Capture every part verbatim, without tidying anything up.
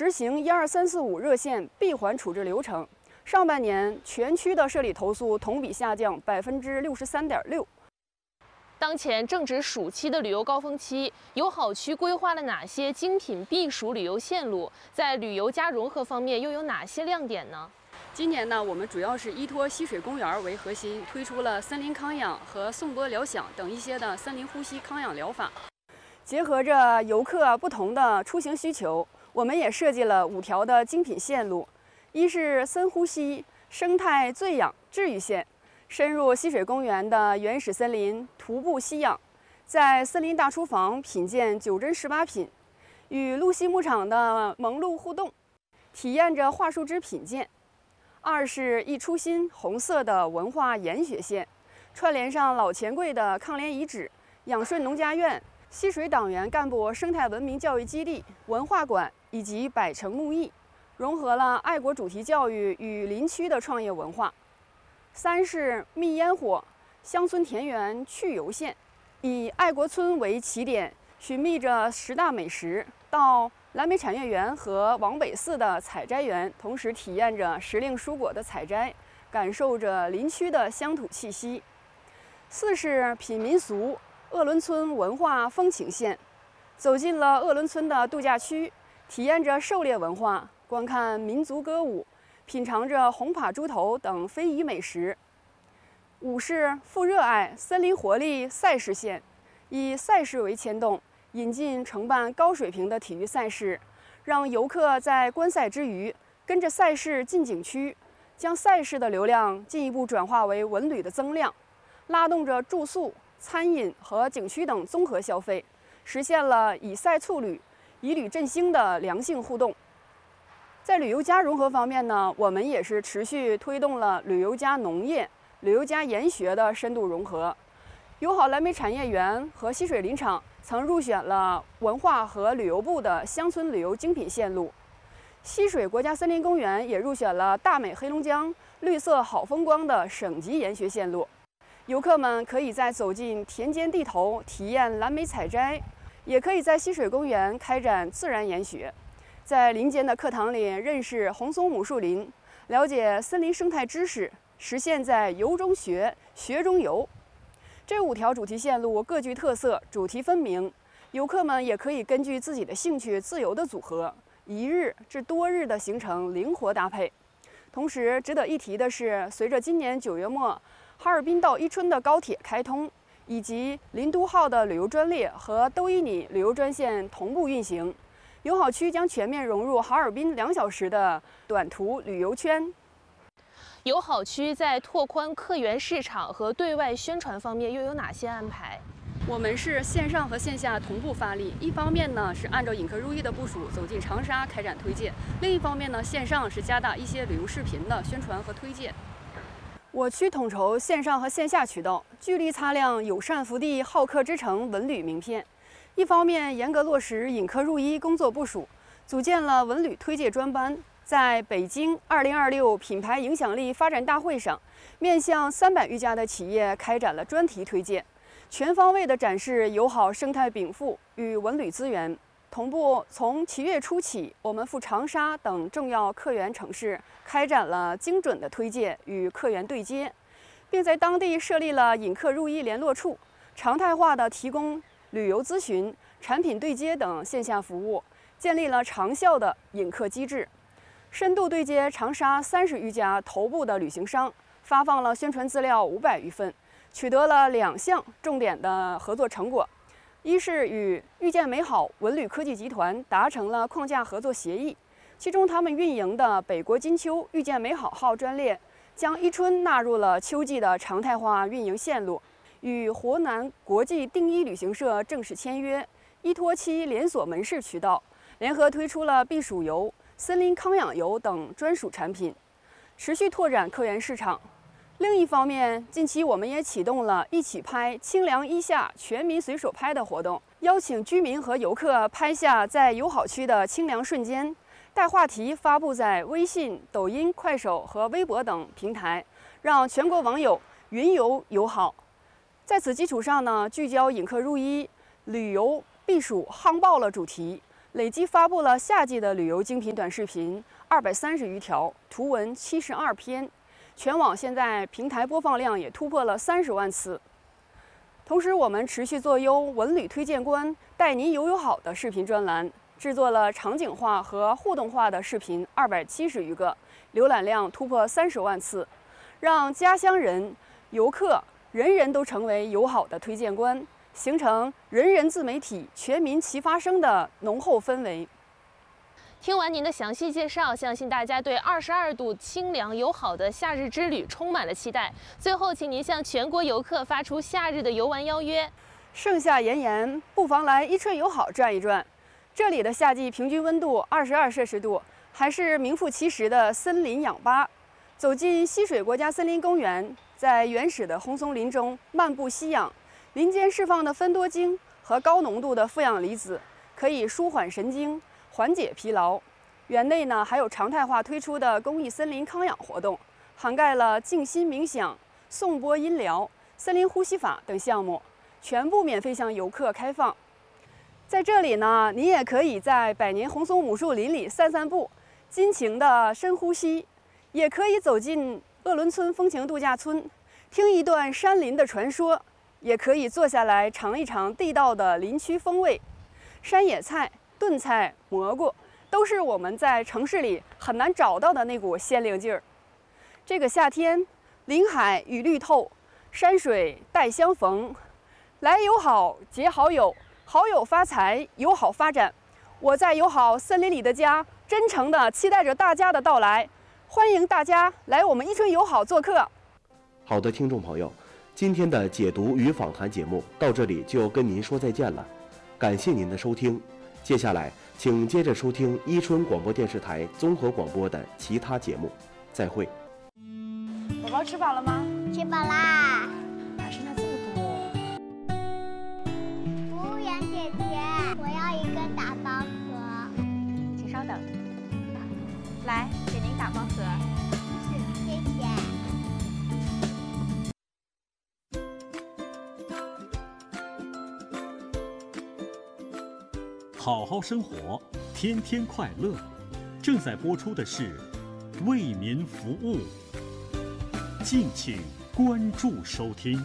执行一二三四五热线闭环处置流程。上半年全区的受理投诉同比下降百分之六十三点六。 当前正值暑期的旅游高峰期，友好区规划了哪些精品避暑旅游线路？在旅游加融合方面又有哪些亮点呢？ 今年呢，我们主要是依托溪水公园为核心，推出了森林康养和颂钵疗响等一些的森林呼吸康养疗法。结合着游客不同的出行需求，我们也设计了五条的精品线路。一是森呼吸生态醉养治愈线，深入溪水公园的原始森林，徒步吸氧，在森林大厨房品鉴九珍十八品，与露西牧场的萌鹿互动，体验着桦树枝品鉴。二是一初心红色的文化研学线，串联上老钱柜的抗联遗址、养顺农家院、溪水党员干部生态文明教育基地、文化馆以及百城木艺，融合了爱国主题教育与林区的创业文化。三是蜜烟火乡村田园趣游线，以爱国村为起点，寻觅着十大美食，到蓝莓产业园和王北寺的采摘园，同时体验着时令蔬果的采摘，感受着林区的乡土气息。四是品民俗鄂伦村文化风情线，走进了鄂伦村的度假区，体验着狩猎文化，观看民族歌舞，品尝着红扒猪头等非遗美食。五是富热爱森林活力赛事线，以赛事为牵动，引进承办高水平的体育赛事，让游客在观赛之余，跟着赛事进景区，将赛事的流量进一步转化为文旅的增量，拉动着住宿、餐饮和景区等综合消费，实现了以赛促旅、以旅振兴的良性互动。在旅游加融合方面呢，我们也是持续推动了旅游加农业、旅游加研学的深度融合。友好蓝莓产业园和溪水林场曾入选了文化和旅游部的乡村旅游精品线路，溪水国家森林公园也入选了大美黑龙江绿色好风光的省级研学线路。游客们可以在走进田间地头体验蓝莓采摘，也可以在溪水公园开展自然研学，在林间的课堂里认识红松母树林，了解森林生态知识，实现在游中学、学中游。这五条主题线路各具特色，主题分明，游客们也可以根据自己的兴趣自由的组合，一日至多日的行程灵活搭配。同时值得一提的是，随着今年九月末哈尔滨到伊春的高铁开通，以及林都号的旅游专列和兜伊尼旅游专线同步运行，友好区将全面融入哈尔滨两小时的短途旅游圈。 友好区在拓宽客源市场和对外宣传方面又有哪些安排？ 我们是线上和线下同步发力，一方面呢是按照引客入益的部署走进长沙开展推荐，另一方面呢线上是加大一些旅游视频的宣传和推荐。我区统筹线上和线下渠道，聚力擦亮友善福地好客之城文旅名片。一方面严格落实引客入益工作部署，组建了文旅推介专班。在北京二零二六品牌影响力发展大会上，面向三百余家的企业开展了专题推荐，全方位地展示友好生态禀赋与文旅资源。同步从七月初起，我们赴长沙等重要客源城市开展了精准的推介与客源对接，并在当地设立了引客入益联络处，常态化的提供旅游咨询、产品对接等线下服务，建立了长效的引客机制。深度对接长沙三十余家头部的旅行商，发放了宣传资料五百余份，取得了两项重点的合作成果。一是与遇见美好文旅科技集团达成了框架合作协议，其中他们运营的北国金秋遇见美好号专列将伊春纳入了秋季的常态化运营线路，与湖南国际定一旅行社正式签约，依托其连锁门市渠道，联合推出了避暑游、森林康养游等专属产品，持续拓展客源市场。另一方面，近期我们也启动了一起拍清凉一夏全民随手拍的活动，邀请居民和游客拍下在友好区的清凉瞬间，带话题发布在微信、抖音、快手和微博等平台，让全国网友云游友好。在此基础上呢，聚焦引客入益、旅游避暑夯爆了主题， 累计发布了夏季的旅游精品短视频二百三十余条，图文七十二篇，全网现在平台播放量也突破了三十万次。同时，我们持续做优文旅推荐官带您游游好的视频专栏，制作了场景化和互动化的视频二百七十余个，浏览量突破三十万次，让家乡人、游客人人都成为友好的推荐官，形成人人自媒体、全民齐发声的浓厚氛围。 听完您的详细介绍，相信大家对二十二度清凉友好的夏日之旅充满了期待。最后，请您向全国游客发出夏日的游玩邀约。 盛夏炎炎，不妨来伊春友好转一转。这里的夏季平均温度二十二摄氏度，还是名副其实的森林氧吧。走进溪水国家森林公园，在原始的红松林中漫步吸氧，林间释放的芬多精和高浓度的负氧离子可以舒缓神经，缓解疲劳。园内呢还有常态化推出的公益森林康养活动，涵盖了静心冥想、颂钵音疗、森林呼吸法等项目，全部免费向游客开放。在这里呢，你也可以在百年红松母树林里散散步，尽情的深呼吸；也可以走进鄂伦村风情度假村，听一段山林的传说；也可以坐下来尝一尝地道的林区风味。山野菜、炖菜、蘑菇，都是我们在城市里很难找到的那股鲜灵劲儿。这个夏天，林海与绿透，山水带相逢，来友好结好友。好友发财，友好发展。我在友好森林里的家，真诚地期待着大家的到来，欢迎大家来我们伊春友好做客。 好的，听众朋友，今天的解读与访谈节目到这里就跟您说再见了，感谢您的收听。接下来，请接着收听伊春广播电视台综合广播的其他节目，再会。 宝宝吃饱了吗？ 吃饱啦。 哪剩下这么多？ 服务员姐姐，我要一个打包盒。 请稍等，来，给您打包盒。 谢谢。 好好生活，天天快乐。正在播出的是《为民服务》，敬请关注收听。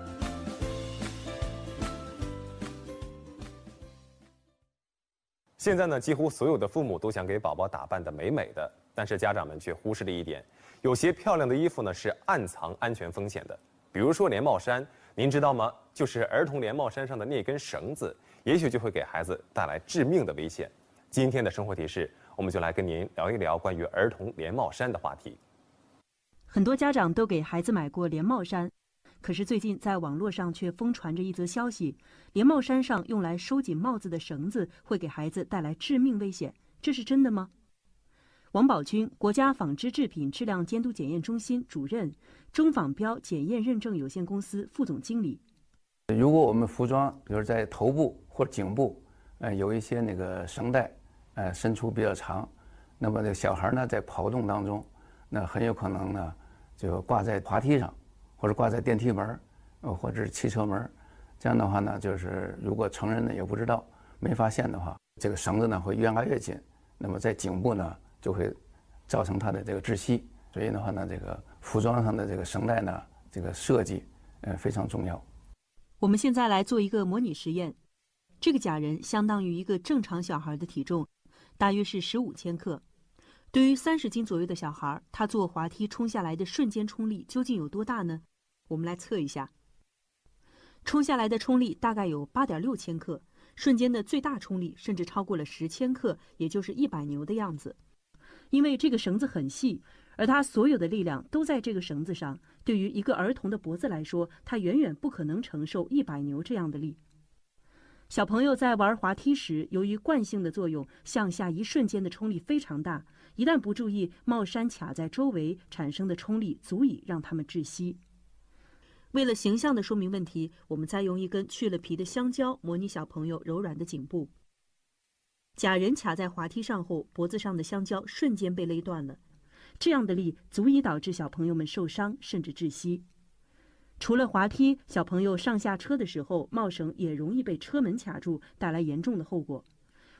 现在呢，几乎所有的父母都想给宝宝打扮得美美的，但是家长们却忽视了一点，有些漂亮的衣服呢是暗藏安全风险的。比如说连帽衫，您知道吗？就是儿童连帽衫上的那根绳子，也许就会给孩子带来致命的危险。今天的生活提示，我们就来跟您聊一聊关于儿童连帽衫的话题。 很多家长都给孩子买过连帽衫，可是最近在网络上却疯传着一则消息，连帽衫上用来收紧帽子的绳子会给孩子带来致命危险，这是真的吗？王宝军，国家纺织制品质量监督检验中心主任，中纺标检验认证有限公司副总经理。 如果我们服装，比如在头部或者颈部，呃，有一些那个绳带，呃，伸出比较长，那么这个小孩呢，在跑动当中，那很有可能呢，就挂在滑梯上，或者挂在电梯门，呃，或者是汽车门，这样的话呢，就是如果成人呢也不知道，没发现的话，这个绳子呢会越拉越紧，那么在颈部呢就会造成它的这个窒息。所以的话呢，这个服装上的这个绳带呢，这个设计，呃，非常重要。 我们现在来做一个模拟实验，这个假人相当于一个正常小孩的体重，大约是十五千克。对于三十斤左右的小孩，他坐滑梯冲下来的瞬间冲力究竟有多大呢？我们来测一下。冲下来的冲力大概有八点六千克，瞬间的最大冲力甚至超过了十千克，也就是一百牛的样子。因为这个绳子很细，而他所有的力量都在这个绳子上，对于一个儿童的脖子来说，他远远不可能承受一百牛这样的力。小朋友在玩滑梯时，由于惯性的作用，向下一瞬间的冲力非常大，一旦不注意，帽衫卡在周围产生的冲力足以让他们窒息。为了形象的说明问题，我们再用一根去了皮的香蕉模拟小朋友柔软的颈部。假人卡在滑梯上后，脖子上的香蕉瞬间被勒断了，这样的力足以导致小朋友们受伤甚至窒息。除了滑梯，小朋友上下车的时候，帽绳也容易被车门卡住，带来严重的后果。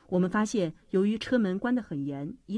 我们发现，由于车门关得很严，一